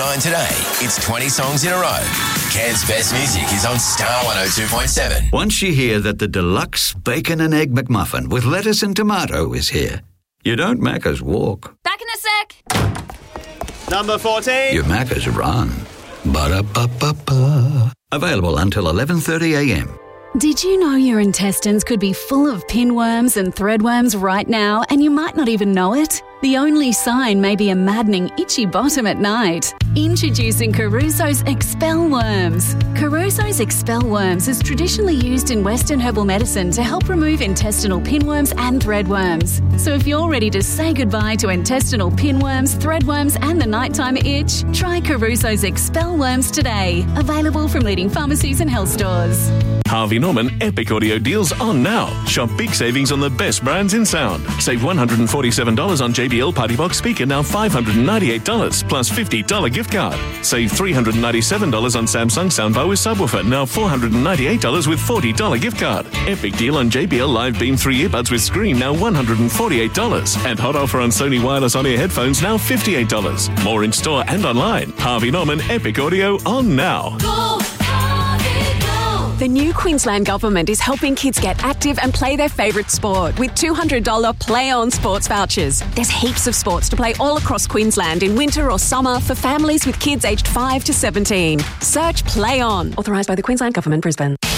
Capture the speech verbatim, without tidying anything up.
nine today. It's twenty songs in a row. Cairns' best music is on Star one oh two point seven. Once you hear that the deluxe bacon and egg McMuffin with lettuce and tomato is here, you don't Macca's walk. Back in a sec. Number fourteen. You Macca's run. Ba-da-ba-ba-ba. Available until eleven thirty a m. Did you know your intestines could be full of pinworms and threadworms right now and you might not even know it? The only sign may be a maddening itchy bottom at night. Introducing Caruso's Expel Worms. Caruso's Expel Worms is traditionally used in Western herbal medicine to help remove intestinal pinworms and threadworms. So if you're ready to say goodbye to intestinal pinworms, threadworms and the nighttime itch, try Caruso's Expel Worms today. Available from leading pharmacies and health stores. Harvey Norman Epic Audio deals on now. Shop big savings on the best brands in sound. Save one hundred forty-seven dollars on J B L Party Box speaker, now five hundred ninety-eight dollars plus fifty dollars gift card. Save three hundred ninety-seven dollars on Samsung soundbar with subwoofer, now four hundred ninety-eight dollars with forty dollars gift card. Epic deal on J B L Live Beam three earbuds with screen, now one hundred forty-eight dollars. And hot offer on Sony wireless on-ear headphones, now fifty-eight dollars. More in store and online. Harvey Norman Epic Audio on now. Go! The new Queensland Government is helping kids get active and play their favourite sport with two hundred dollars Play On sports vouchers. There's heaps of sports to play all across Queensland in winter or summer for families with kids aged five to seventeen. Search Play On. Authorised by the Queensland Government, Brisbane.